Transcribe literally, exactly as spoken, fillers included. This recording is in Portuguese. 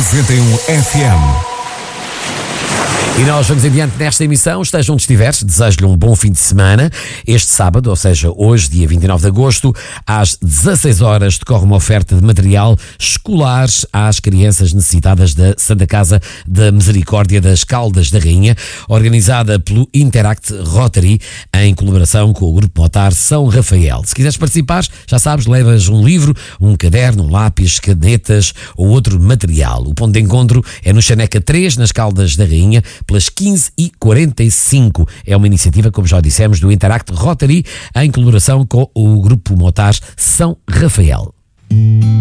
noventa e um F M. E nós vamos adiante nesta emissão. Esteja onde estiveres, desejo-lhe um bom fim de semana. Este sábado, ou seja, hoje, dia vinte e nove de agosto, às dezasseis horas, decorre uma oferta de material escolar às crianças necessitadas da Santa Casa da Misericórdia das Caldas da Rainha, organizada pelo Interact Rotary, em colaboração com o Grupo Motar São Rafael. Se quiseres participar, já sabes, levas um livro, um caderno, um lápis, canetas ou outro material. O ponto de encontro é no Chaneca três, nas Caldas da Rainha, pelas quinze e quarenta e cinco. É uma iniciativa, como já dissemos, do Interact Rotary, em colaboração com o Grupo Motar São Rafael.